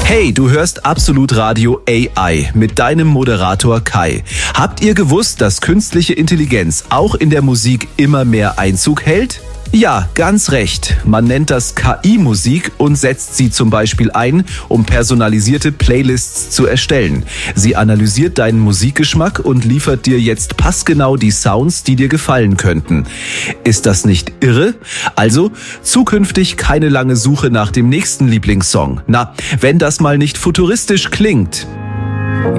Hey, du hörst Absolut Radio AI mit deinem Moderator Kai. Habt ihr gewusst, dass künstliche Intelligenz auch in der Musik immer mehr Einzug hält? Ja, ganz recht. Man nennt das KI-Musik und setzt sie zum Beispiel ein, um personalisierte Playlists zu erstellen. Sie analysiert deinen Musikgeschmack und liefert dir jetzt passgenau die Sounds, die dir gefallen könnten. Ist das nicht irre? Also, zukünftig keine lange Suche nach dem nächsten Lieblingssong. Na, wenn das mal nicht futuristisch klingt.